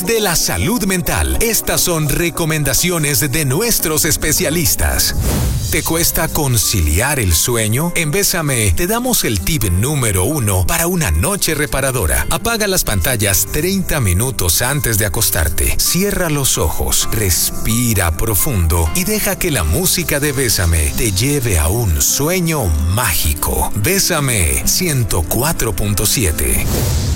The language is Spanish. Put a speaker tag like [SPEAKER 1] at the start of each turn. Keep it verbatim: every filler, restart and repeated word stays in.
[SPEAKER 1] mes de la salud mental. Estas son recomendaciones de nuestros especialistas. ¿Te cuesta conciliar el sueño? En Bésame te damos el tip número uno para una noche reparadora. Apaga las pantallas treinta minutos antes de acostarte. Cierra los ojos, respira profundo y deja que la música de Bésame te lleve a un sueño mágico. Bésame ciento cuatro punto siete.